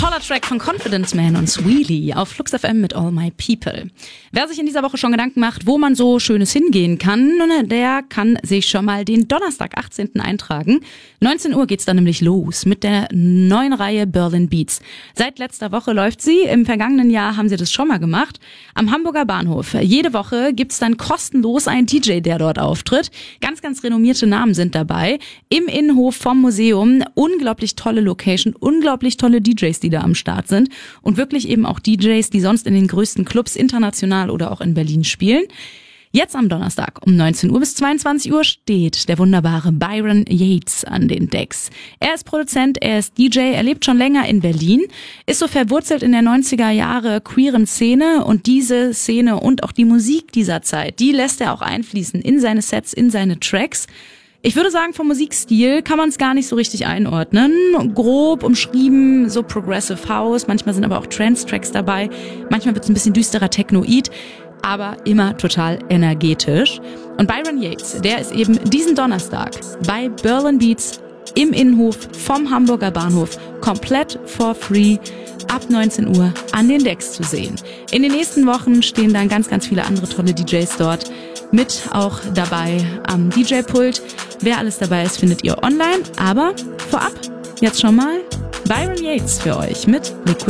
Toller Track von Confidence Man und Sweelie auf Flux FM mit All My People. Wer sich in dieser Woche schon Gedanken macht, wo man so Schönes hingehen kann, der kann sich schon mal den Donnerstag, 18. eintragen. 19 Uhr geht's dann nämlich los mit der neuen Reihe Berlin Beats. Seit letzter Woche läuft sie. Im vergangenen Jahr haben sie das schon mal gemacht. Am Hamburger Bahnhof. Jede Woche gibt's dann kostenlos einen DJ, der dort auftritt. Ganz, ganz renommierte Namen sind dabei. Im Innenhof vom Museum. Unglaublich tolle Location, unglaublich tolle DJs, die da am Start sind. Und wirklich eben auch DJs, die sonst in den größten Clubs international oder auch in Berlin spielen. Jetzt am Donnerstag um 19 Uhr bis 22 Uhr steht der wunderbare Byron Yates an den Decks. Er ist Produzent, er ist DJ, er lebt schon länger in Berlin, ist so verwurzelt in der 90er Jahre queeren Szene und diese Szene und auch die Musik dieser Zeit, die lässt er auch einfließen in seine Sets, in seine Tracks. Ich würde sagen, vom Musikstil kann man es gar nicht so richtig einordnen. Grob umschrieben, so Progressive House, manchmal sind aber auch Trance-Tracks dabei, manchmal wird es ein bisschen düsterer Technoid, aber immer total energetisch. Und Byron Yates, der ist eben diesen Donnerstag bei Berlin Beats im Innenhof vom Hamburger Bahnhof komplett for free ab 19 Uhr an den Decks zu sehen. In den nächsten Wochen stehen dann ganz, ganz viele andere tolle DJs dort mit auch dabei am DJ-Pult. Wer alles dabei ist, findet ihr online. Aber vorab jetzt schon mal Byron Yates für euch mit Liquid.